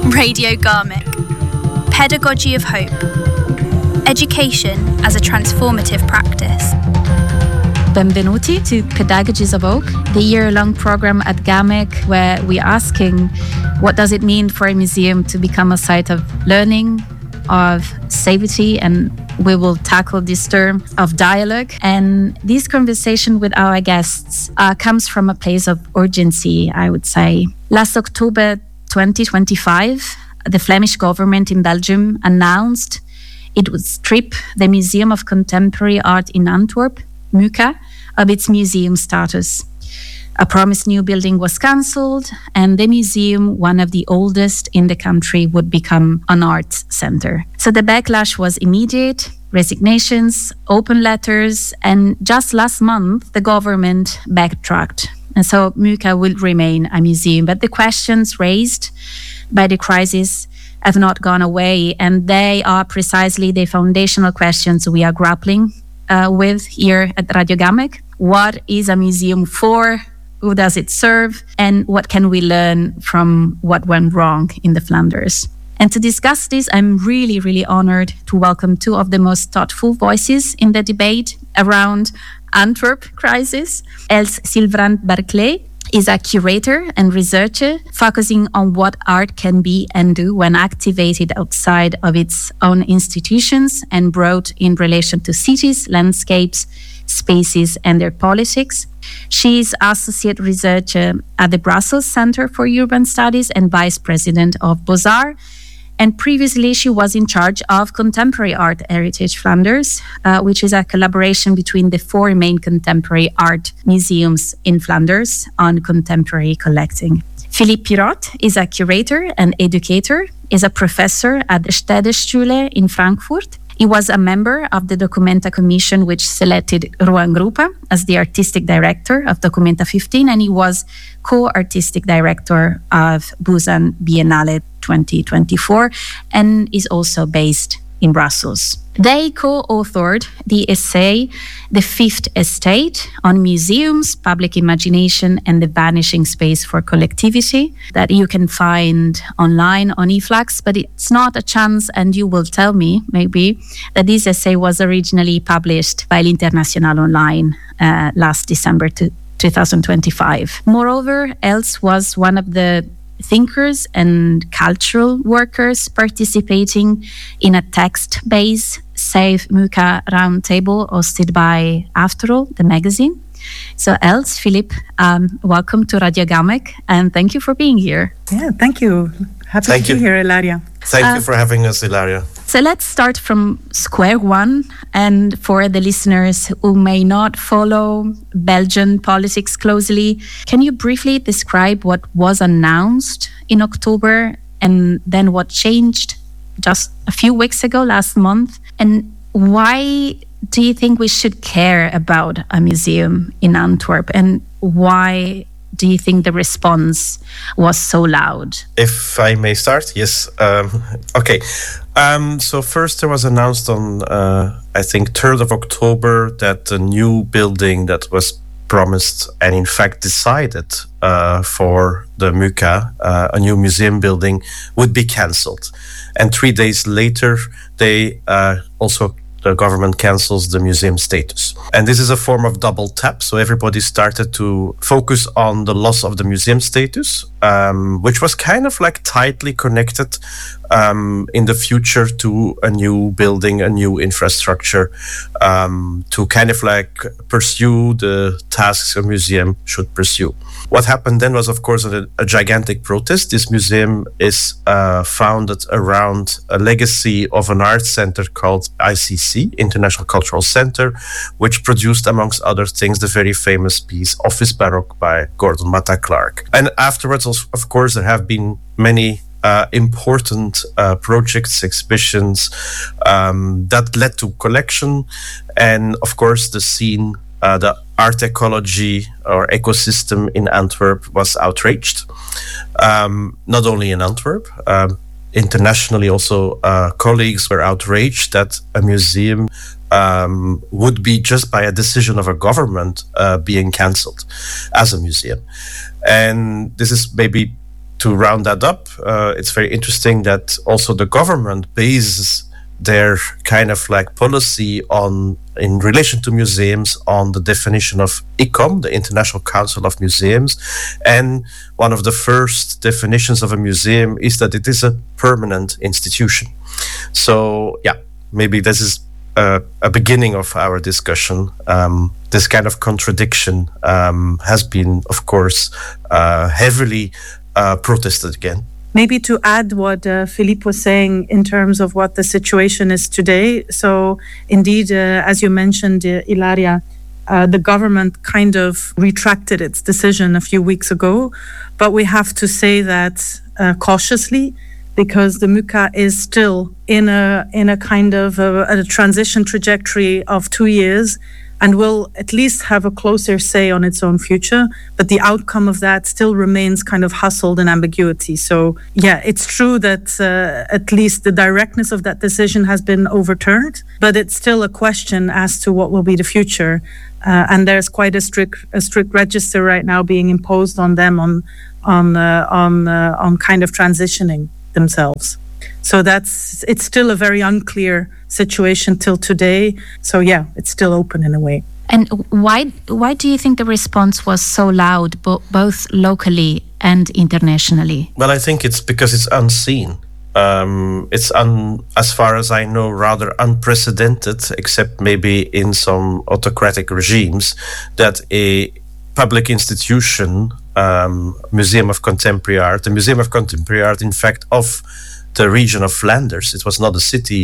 Radio Garmic. Pedagogy of Hope. Education as a transformative practice. Benvenuti to Pedagogies of Hope, the year-long program at GAMIC where we're asking what does it mean for a museum to become a site of learning, of safety, and we will tackle this term of dialogue. And this conversation with our guests comes from a place of urgency, I would say. Last October 2025, the Flemish government in Belgium announced it would strip the Museum of Contemporary Art in Antwerp, MUCA, of its museum status. A promised new building was cancelled, and the museum, one of the oldest in the country, would become an arts centre. So the backlash was immediate, resignations, open letters, and just last month, the government backtracked. And so MUCA will remain a museum. But the questions raised by the crisis have not gone away, and they are precisely the foundational questions we are grappling with here at Radio GAMIC. What is a museum for? Who does it serve? And what can we learn from what went wrong in the Flanders? And to discuss this, I'm really, really honored to welcome two of the most thoughtful voices in the debate around Antwerp crisis. Els Sylvain Barclay is a curator and researcher focusing on what art can be and do when activated outside of its own institutions and brought in relation to cities, landscapes, spaces, and their politics. She is associate researcher at the Brussels Center for Urban Studies and vice president of Beaux-Arts. And previously, she was in charge of Contemporary Art Heritage Flanders, which is a collaboration between the four main contemporary art museums in Flanders on contemporary collecting. Philippe Pirotte is a curator and educator, is a professor at the Städteschule in Frankfurt. He was a member of the Documenta Commission, which selected Ruan Grupa as the artistic director of Documenta 15, and he was co-artistic director of Busan Biennale 2024, and is also based in Brussels. They co-authored the essay The Fifth Estate on Museums, Public Imagination and the Vanishing Space for Collectivity that you can find online on eFlux, but it's not a chance, and you will tell me maybe, that this essay was originally published by l'Internationale Online last December 2025. Moreover, Els was one of the thinkers and cultural workers participating in a text-based Save MUCA roundtable hosted by After All, the magazine. So Els, Philippe, welcome to Radio GAMIC, and thank you for being here. Yeah, thank you. Happy to be here, Ilaria. Thank you for having us, Ilaria. So let's start from square one. And for the listeners who may not follow Belgian politics closely, can you briefly describe what was announced in October and then what changed just a few weeks ago, last month? And why do you think we should care about a museum in Antwerp? And why do you think the response was so loud? If I may start, yes. Okay. So first there was announced on, I think, 3rd of October that the new building that was promised and in fact decided for the MUCA, a new museum building, would be cancelled. And 3 days later, the government cancels the museum status. And this is a form of double tap. So everybody started to focus on the loss of the museum status, which was kind of like tightly connected in the future to a new building, a new infrastructure, to kind of like pursue the tasks a museum should pursue. What happened then was, of course, a gigantic protest. This museum is founded around a legacy of an art center called ICC, International Cultural Center, which produced, amongst other things, the very famous piece Office Baroque by Gordon Matta Clark. And afterwards, of course, there have been many important projects, exhibitions that led to collection. And of course, the scene, the art ecology or ecosystem in Antwerp was outraged. Not only in Antwerp, internationally also colleagues were outraged that a museum would be, just by a decision of a government, being cancelled as a museum. And this is maybe to round that up, it's very interesting that also the government bases their kind of like policy on, in relation to museums, on the definition of ICOM, the International Council of Museums. And one of the first definitions of a museum is that it is a permanent institution. So yeah, maybe this is a beginning of our discussion. This kind of contradiction has been, of course, heavily protested again. Maybe to add what Philippe was saying in terms of what the situation is today. So indeed, as you mentioned, Ilaria, the government kind of retracted its decision a few weeks ago, but we have to say that cautiously, because the MUCA is still in a kind of a transition trajectory of 2 years, and will at least have a closer say on its own future. But the outcome of that still remains kind of hustled in ambiguity. So yeah, it's true that at least the directness of that decision has been overturned, but it's still a question as to what will be the future. And there's quite a strict register right now being imposed on them on kind of transitioning themselves. So it's still a very unclear situation till today. So yeah, it's still open in a way. And why do you think the response was so loud, both locally and internationally? Well, I think it's because it's unseen. It's as far as I know, rather unprecedented, except maybe in some autocratic regimes, that a public institution, Museum of Contemporary Art, the Museum of Contemporary Art, in fact, of the region of Flanders. It was not a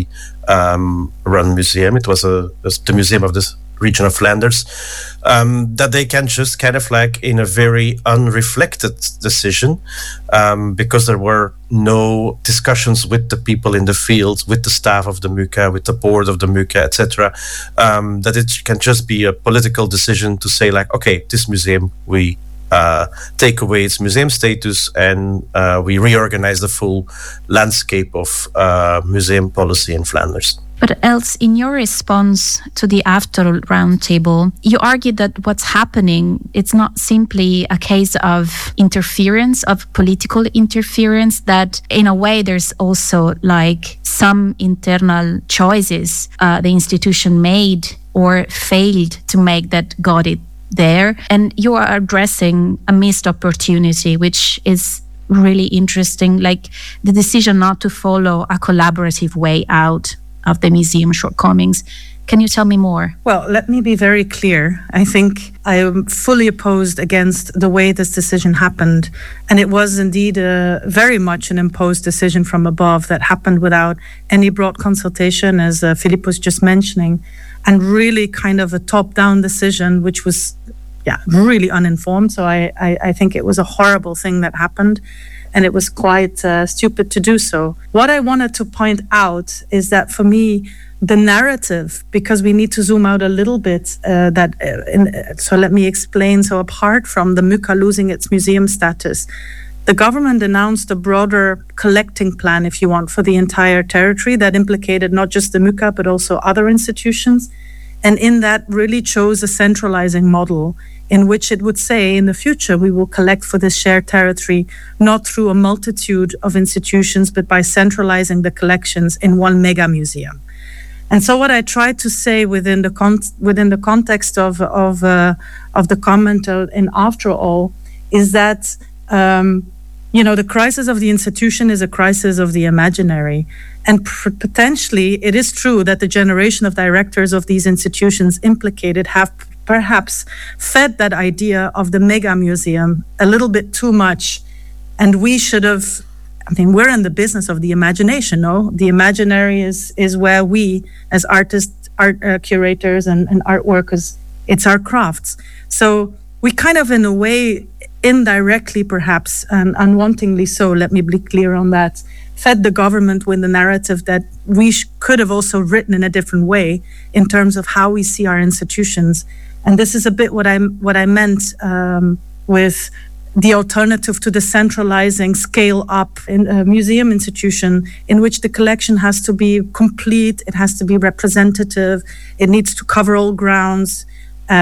city-run museum. It was the museum of this region of Flanders, that they can just kind of like in a very unreflected decision, because there were no discussions with the people in the field, with the staff of the MUCA, with the board of the MUCA, etc., that it can just be a political decision to say like, okay, this museum, we take away its museum status, and we reorganize the full landscape of museum policy in Flanders. But else, in your response to the After Roundtable, you argued that what's happening, it's not simply a case of interference, of political interference, that in a way there's also like some internal choices the institution made or failed to make that got it there. And you are addressing a missed opportunity, which is really interesting, like the decision not to follow a collaborative way out of the museum shortcomings. Can you tell me more? Well, let me be very clear. I think I am fully opposed against the way this decision happened. And it was indeed very much an imposed decision from above that happened without any broad consultation, as Philippe was just mentioning, and really kind of a top-down decision, which was really uninformed. So I think it was a horrible thing that happened. And it was quite stupid to do so. What I wanted to point out is that for me, the narrative, because we need to zoom out a little bit, so let me explain. So apart from the MUCA losing its museum status, the government announced a broader collecting plan, if you want, for the entire territory that implicated not just the MUCA, but also other institutions. And in that really chose a centralizing model in which it would say in the future we will collect for this shared territory not through a multitude of institutions, but by centralizing the collections in one mega museum. And so what I tried to say within the context of the comment in After All is that the crisis of the institution is a crisis of the imaginary. And potentially it is true that the generation of directors of these institutions implicated have perhaps fed that idea of the mega museum a little bit too much. And we should have, we're in the business of the imagination, no? The imaginary is where we, as artists, art curators and art workers, it's our crafts. So we kind of, in a way, indirectly perhaps, and unwantingly so, let me be clear on that, fed the government with the narrative that we could have also written in a different way in terms of how we see our institutions. And this is a bit what I meant with the alternative to the centralizing scale-up in a museum institution, in which the collection has to be complete, it has to be representative, it needs to cover all grounds.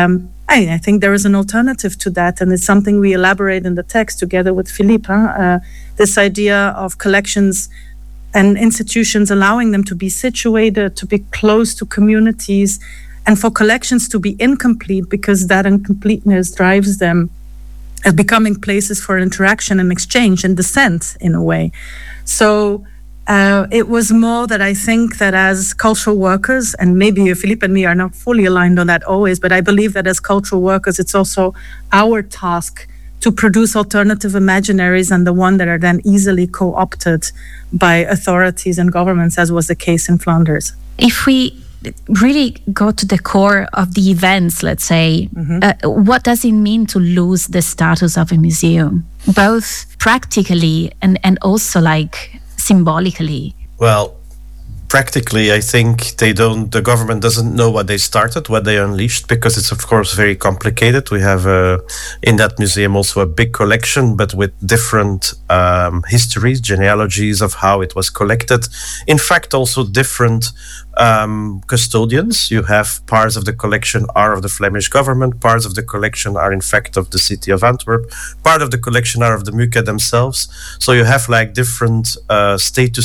I think there is an alternative to that, and it's something we elaborate in the text together with Philippe. This idea of collections and institutions allowing them to be situated, to be close to communities, and for collections to be incomplete because that incompleteness drives them as becoming places for interaction and exchange and dissent in a way. So it was more that I think that as cultural workers, and maybe Philippe and me are not fully aligned on that always, but I believe that as cultural workers, it's also our task to produce alternative imaginaries and the one that are then easily co-opted by authorities and governments, as was the case in Flanders. If we really go to the core of the events, let's say, what does it mean to lose the status of a museum, both practically and also like symbolically? Well, practically, I think the government doesn't know what they started, what they unleashed, because it's of course very complicated. We have in that museum also a big collection, but with different histories, genealogies of how it was collected. In fact, also different custodians. You have parts of the collection are of the Flemish government, parts of the collection are in fact of the city of Antwerp, part of the collection are of the MUCA themselves. So you have like different status